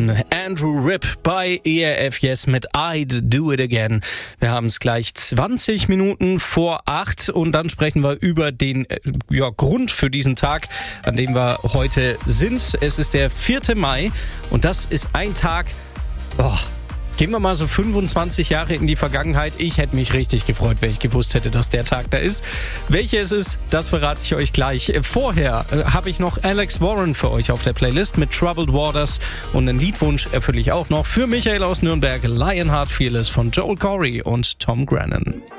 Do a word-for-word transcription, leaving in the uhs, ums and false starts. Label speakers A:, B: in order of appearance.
A: Gentleman, Andrew Ripp bei E R F Yes mit I'd Do It Again. Wir haben es gleich zwanzig Minuten vor acht und dann sprechen wir über den ja, Grund für diesen Tag, an dem wir heute sind. Es ist der vierte Mai und das ist ein Tag, oh, gehen wir mal so fünfundzwanzig Jahre in die Vergangenheit. Ich hätte mich richtig gefreut, wenn ich gewusst hätte, dass der Tag da ist. Welcher es ist, das verrate ich euch gleich. Vorher äh, habe ich noch Alex Warren für euch auf der Playlist mit Troubled Waters und einen Liedwunsch erfülle ich auch noch für Michael aus Nürnberg, Lionheart Fearless von Joel Corey und Tom Grennan.